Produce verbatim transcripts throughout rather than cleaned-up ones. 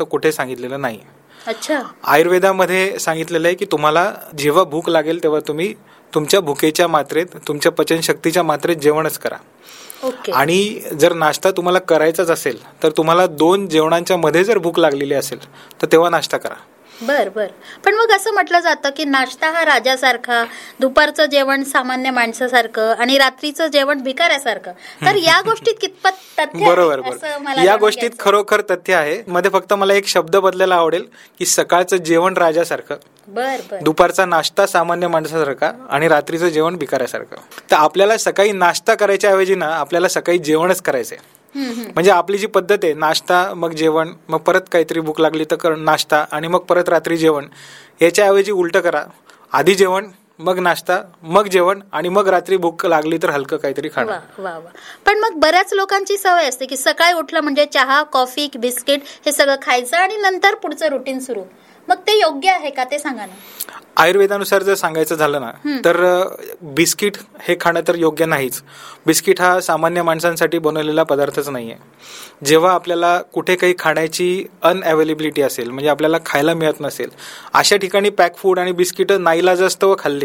असं कुठे सांगितलेलं नाही. अच्छा. आयुर्वेदामध्ये सांगितलेलं आहे की तुम्हाला जेव्हा भूक लागेल तेव्हा तुम्ही तुमच्या भुकेच्या मात्रेत, तुमच्या पचनशक्तीच्या मात्रेत जेवणच करा. ओके. आणि जर नाश्ता तुम्हाला करायचाच असेल तर तुम्हाला दोन जेवणांच्या मध्ये जर भूक लागलेली असेल तर तेव्हा नाश्ता करा. बर बर. पण मग असं म्हटलं जातं की नाश्ता हा राजासारखा, दुपारचं जेवण सामान्य माणसासारखं आणि रात्रीचं जेवण भिकाऱ्यासारखं. तर या गोष्टीत कितपत तथ्य? बरोबर बरोबर. या गोष्टीत खरोखर तथ्य आहे. मध्ये फक्त मला एक शब्द बदलायला आवडेल की सकाळचं जेवण राजासारखं, बर बर, दुपारचा नाश्ता सामान्य माणसासारखा आणि रात्रीचं जेवण भिकाऱ्यासारखं. तर आपल्याला सकाळी नाश्ता करायच्या ऐवजी ना आपल्याला सकाळी जेवणच करायचंय. म्हणजे आपली जी पद्धत आहे, नाश्ता मग जेवण, मग परत काहीतरी भूक लागली तर नाश्ता आणि मग परत रात्री जेवण, याच्याऐवजी उलट करा. आधी जेवण, मग नाश्ता, मग जेवण आणि मग रात्री भूक लागली तर हलकं काहीतरी खाणं. वा वा. पण मग बऱ्याच लोकांची सवय असते की सकाळी उठलं म्हणजे चहा, कॉफी, बिस्किट हे सगळं खायचं आणि नंतर पुढचं रुटीन सुरू. मग ते योग्य आहे का ते सांगा ना. आयुर्वेदानुसार जर सांगायचं झालं ना तर बिस्किट हे खाणं तर योग्य नाहीच. बिस्किट हा सामान्य माणसांसाठी बनवलेला पदार्थच नाहीये. जेव्हा आपल्याला कुठे काही खाण्याची अनअवेलेबिलिटी असेल, म्हणजे आपल्याला खायला मिळत नसेल, अशा ठिकाणी पॅक फूड आणि बिस्किट नाईलाजास्तव व खाल्ले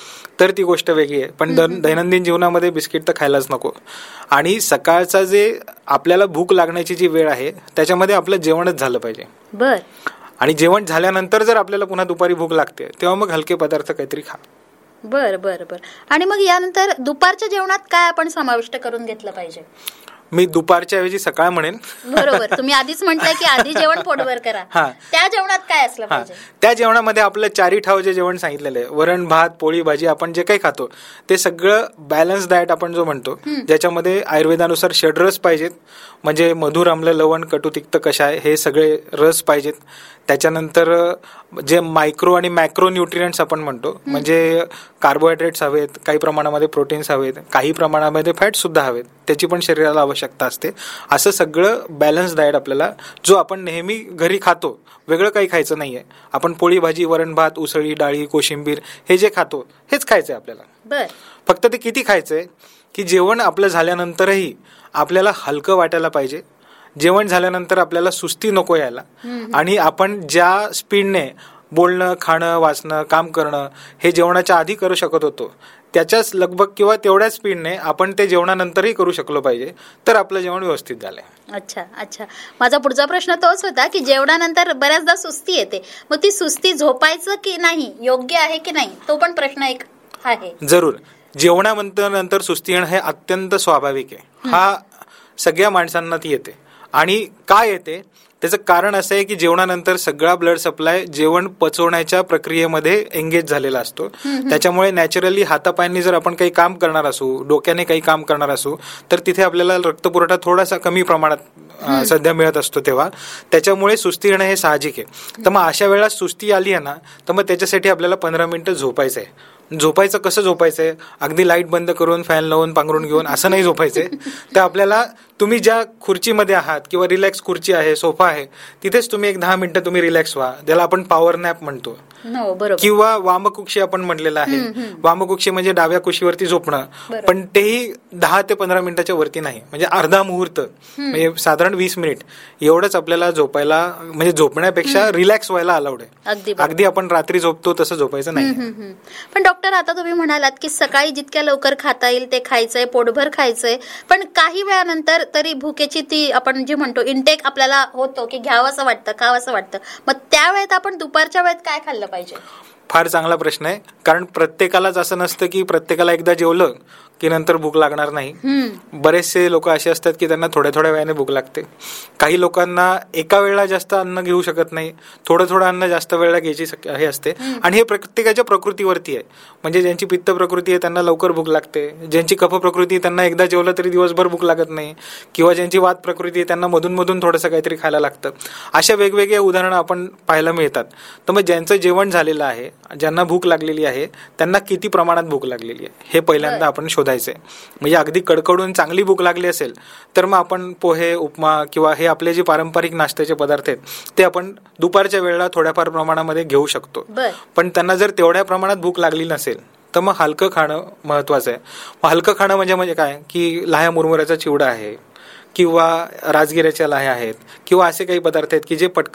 तर ती गोष्ट वेगळी आहे. पण दैनंदिन जीवनामध्ये बिस्किट तर खायलाच नको. आणि सकाळचा जे आपल्याला भूक लागण्याची जी वेळ आहे त्याच्यामध्ये आपलं जेवणच झालं पाहिजे. बर. आणि जेवण झाल्यानंतर जर आपल्याला पुन्हा दुपारी भूक लागते तेव्हा मग हलके पदार्थ काहीतरी खा. बर बर बर. आणि मग यानंतर दुपारच्या जेवणात काय आपण समाविष्ट करून घेतलं पाहिजे? मी दुपारच्या ऐवजी सकाळ म्हणेन. बरोबर. तुम्ही आधीच म्हटलंय की आधी जेवण पोटभर करा. त्या जेवणात काय असलं पाहिजे? त्या जेवणामध्ये आपलं चारी ठाव जे जेवण सांगितलेलं आहे, वरण भात पोळी भाजी, आपण जे काही खातो ते सगळं बॅलन्स डाएट आपण जो म्हणतो, ज्याच्यामध्ये आयुर्वेदानुसार षडरस पाहिजेत. म्हणजे मधुर, आम्ल, लवण, कटू, तिक्त, कषाय हे सगळे रस पाहिजेत. त्याच्यानंतर जे मायक्रो आणि मॅक्रो न्यूट्रिएंट्स आपण म्हणतो, म्हणजे कार्बोहायड्रेट्स हवेत, काही प्रमाणामध्ये प्रोटीन्स हवेत, काही प्रमाणामध्ये फॅट सुद्धा हवेत, त्याची पण शरीराला आवश्यकता असते. असं सगळं बॅलन्स डाएट आपल्याला, जो आपण नेहमी घरी खातो, वेगळं काही खायचं नाहीये. आपण पोळी भाजी, वरण भात, उसळी, डाळी, कोशिंबीर हे जे खातो हेच खायचंय आपल्याला. बर. फक्त ते किती खायचंय की जेवण आपलं झाल्यानंतरही आपल्याला हलकं वाटायला पाहिजे. जेवण झाल्यानंतर आपल्याला सुस्ती नको यायला. आणि आपण ज्या स्पीडने बोलणं, खाणं, वाचणं, काम करणं हे जेवणाच्या आधी करू शकत होतो, त्याच्याच लगभग किंवा तेवढ्याच स्पीडने आपण ते जेवणानंतरही करू शकलो पाहिजे, तर आपलं जेवण व्यवस्थित झालंय. अच्छा अच्छा. माझा पुढचा प्रश्न तोच होता की जेवणानंतर बऱ्याचदा सुस्ती येते, मग ती सुस्ती झोपायचं की नाही, योग्य आहे की नाही, तो पण प्रश्न एक आहे. जरूर. जेवणानंतर सुस्ती येणं हे अत्यंत स्वाभाविक आहे. हा सगळ्या माणसांना ती येते. आणि का येते त्याचं कारण असं आहे की जेवणानंतर सगळा ब्लड सप्लाय जेवण पचवण्याच्या प्रक्रियेमध्ये एंगेज झालेला असतो. त्याच्यामुळे नॅचरली हातापायांनी जर आपण काही काम करणार असू, डोक्याने काही काम करणार असू, तर तिथे आपल्याला रक्तपुरवठा थोडासा कमी प्रमाणात सध्या मिळत असतो. तेव्हा त्याच्यामुळे सुस्ती येणं हे साहजिक आहे. तर मग अशा वेळा सुस्ती आली आहे ना, तर मग त्याच्यासाठी आपल्याला पंधरा मिनिटं झोपायचं आहे. झोपायचं कसं झोपायचंय? अगदी लाईट बंद करून, फॅन लावून, पांघरून घेऊन असं नाही झोपायचंय. तर आपल्याला तुम्ही ज्या खुर्चीमध्ये आहात किंवा रिलॅक्स खुर्ची आहे, सोफा आहे, तिथेच तुम्ही एक दहा मिनिटं तुम्ही रिलॅक्स व्हा. ज्याला आपण पॉवर नॅप म्हणतो. किंवा वामकुक्षी आपण म्हणलेलं आहे. वामकुक्षी म्हणजे डाव्या कुशीवरती झोपणं, पण तेही दहा ते पंधरा मिनिटाच्या वरती नाही, म्हणजे अर्धा मुहूर्त, म्हणजे साधारण वीस मिनिट एवढंच आपल्याला झोपायला, म्हणजे झोपण्यापेक्षा रिलॅक्स व्हायला अलाउड आहे. अगदी आपण रात्री झोपतो तसं झोपायचं नाही. पण डॉक्टर, आता तुम्ही म्हणालात की सकाळी जितक्या लवकर खाता येईल ते खायचंय, पोटभर खायचंय, पण काही वेळानंतर तरी भुकेची ती आपण जी म्हणतो इंटेक आपल्याला होतो की घ्यावं असं वाटतं, खावं असं वाटतं, मग त्या वेळेत आपण दुपारच्या वेळेत काय खाल्लं पाहिजे? फार चांगला प्रश्न आहे. कारण प्रत्येकालाच असं नसतं की प्रत्येकाला एकदा जेवलं की नंतर भूक लागणार नाही. बरेचसे लोक असे असतात की त्यांना थोड्या थोड्या वेळाने भूक लागते. काही लोकांना एका वेळेला जास्त अन्न घेऊ शकत नाही, थोडं थोडं अन्न जास्त वेळेला घ्यायची हे असते. आणि हे प्रत्येकाच्या प्रकृतीवरती आहे. म्हणजे ज्यांची पित्त प्रकृती आहे त्यांना लवकर भूक लागते, ज्यांची कफ प्रकृती आहे त्यांना एकदा जेवलं तरी दिवसभर भूक लागत नाही, किंवा ज्यांची वात प्रकृती आहे त्यांना मधून मधून थोडंसं काहीतरी खायला लागतं. अशा वेगवेगळ्या उदाहरणं आपण पाहायला मिळतात. तर मग ज्यांचं जेवण झालेलं आहे, ज्यांना भूक लागलेली आहे, त्यांना किती प्रमाणात भूक लागलेली आहे हे पहिल्यांदा आपण शोधायचं. म्हणजे अगदी कडकडून चांगली भूक लागली असेल तर मग आपण पोहे, उपमा किंवा हे आपले जे पारंपरिक नाश्त्याचे पदार्थ आहेत ते आपण दुपारच्या वेळेला थोड्याफार प्रमाणामध्ये घेऊ शकतो. पण त्यांना जर तेवढ्या प्रमाणात भूक लागली नसेल तर मग हलकं खाणं महत्वाचं आहे. मग हलकं खाणं म्हणजे म्हणजे काय की लाह्या मुरमुऱ्याचा चिवडा आहे, किंवा राजगिऱ्याच्या लाह्या आहेत, किंवा असे काही पदार्थ आहेत की जे पटकन